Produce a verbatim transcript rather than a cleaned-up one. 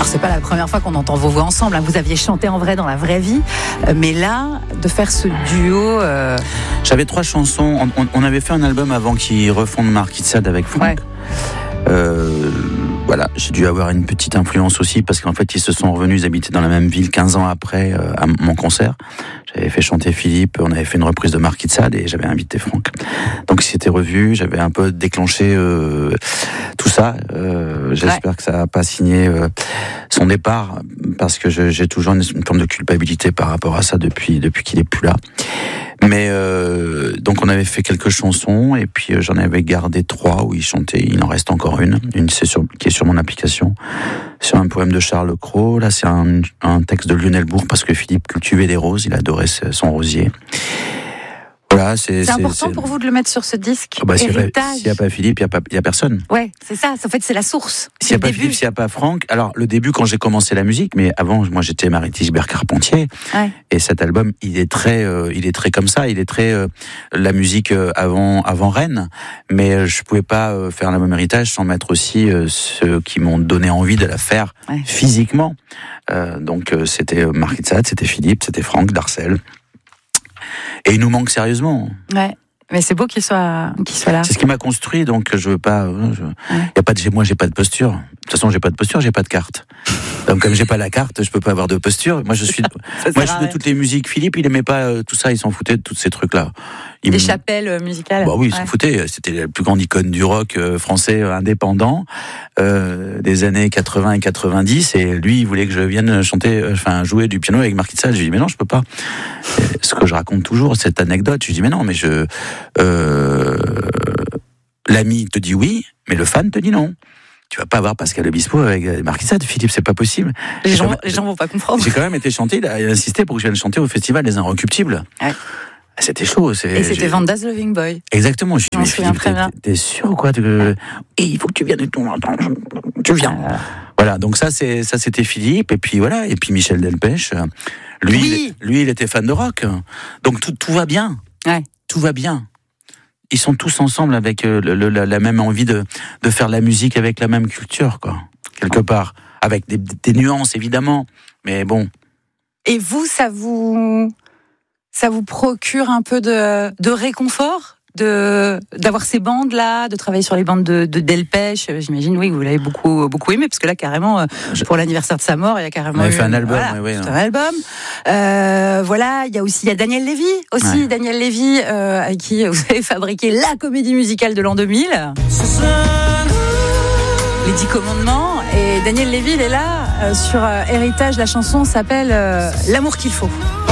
c'est pas la première fois qu'on entend vos voix ensemble, hein. Vous aviez chanté en vrai dans la vraie vie, euh, mais là, de faire ce duo... Euh... J'avais trois chansons, on, on avait fait un album avant qu'ils refondent Marquis de Sade avec Franck. Ouais. Euh, voilà, j'ai dû avoir une petite influence aussi parce qu'en fait ils se sont revenus, ils habitaient dans la même ville quinze ans après euh, à mon concert. J'avais fait chanter Philippe, on avait fait une reprise de Marquis de Sade et j'avais invité Franck. Donc ils s'étaient revus, j'avais un peu déclenché euh, tout ça. Euh, j'espère ouais. que ça n'a pas signé euh, son départ parce que je, j'ai toujours une, une forme de culpabilité par rapport à ça depuis depuis qu'il est plus là. Mais euh, donc on avait fait quelques chansons et puis euh, j'en avais gardé trois où il chantait. Il en reste encore une, une c'est sur, qui est sur mon application, sur un poème de Charles Cros. Là c'est un, un texte de Lionel Bourg parce que Philippe cultivait des roses, il adorait son rosier. Voilà, c'est, c'est, c'est important c'est... pour vous de le mettre sur ce disque. Oh bah, s'il héritage. S'il n'y a pas Philippe, il n'y a, a personne. Ouais, c'est ça. En fait, c'est la source. S'il n'y a pas Philippe, s'il n'y a pas Franck. Alors, le début, quand j'ai commencé la musique, mais avant, moi, j'étais Marie-Thysbert Carpentier. Ouais. Et cet album, il est très, euh, il est très comme ça. Il est très euh, la musique euh, avant, avant Rennes. Mais euh, je pouvais pas euh, faire le même héritage sans mettre aussi euh, ceux qui m'ont donné envie de la faire ouais. physiquement. Euh, donc, euh, c'était Marquis de Sade, c'était Philippe, c'était Franck Darcel. Et il nous manque sérieusement. Ouais. Mais c'est beau qu'il soit, qu'il soit là. C'est ce qui m'a construit, donc je veux pas. Je, ouais. y a pas de, moi, j'ai pas de posture. De toute façon, j'ai pas de posture, j'ai pas de carte. Donc, comme j'ai pas la carte, je peux pas avoir de posture. Moi, je suis, ça, moi, je suis de toutes les musiques. Philippe, il aimait pas euh, tout ça. Il s'en foutait de tous ces trucs-là. Il Des m... chapelles musicales. Bah oui, il ouais. s'en foutait. C'était la plus grande icône du rock euh, français euh, indépendant euh, des années quatre-vingts et quatre-vingt-dix. Et lui, il voulait que je vienne chanter, enfin, euh, jouer du piano avec Marquis de Sade. Je lui dis mais non, je peux pas. Et ce que je raconte toujours, cette anecdote. Je lui dis mais non, mais je. Euh, l'ami te dit oui, mais le fan te dit non. Tu vas pas avoir Pascal Obispo avec Marquis de Sade, Philippe, c'est pas possible. Les gens, même, les gens vont pas comprendre. J'ai quand même été chanté, il a insisté pour que je vienne chanter au festival des Inrecuptibles. Ouais. C'était chaud. C'est, et c'était Vanda's Loving Boy. Exactement. Je m'en souviens très bien. T'es sûr ou quoi que... Et il faut que tu viennes de ton... Tu viens. Euh... Voilà, donc ça, c'est, ça c'était Philippe, et puis voilà, et puis Michel Delpech. Lui, oui. il, lui, il était fan de rock. Donc tout, tout va bien. Ouais. Tout va bien. Ils sont tous ensemble avec le, le, la, la même envie de, de faire de la musique avec la même culture, quoi. Quelque part. Avec des, des nuances, évidemment. Mais bon. Et vous, ça vous... Ça vous procure un peu de, de réconfort de, d'avoir ces bandes-là, de travailler sur les bandes de, de Delpech. J'imagine, oui, que vous l'avez beaucoup, beaucoup aimé, parce que là, carrément, pour l'anniversaire de sa mort, il y a carrément... On avait fait un eu, album, voilà, oui, oui, un album. Euh, voilà, il y a aussi il y a Daniel Lévy, aussi. Ouais. Daniel Lévy, euh, avec qui vous avez fabriqué la comédie musicale de l'an deux mille. Les Dix Commandements. Et Daniel Lévy, il est là, euh, sur euh, Héritage. La chanson s'appelle euh, L'amour qu'il faut.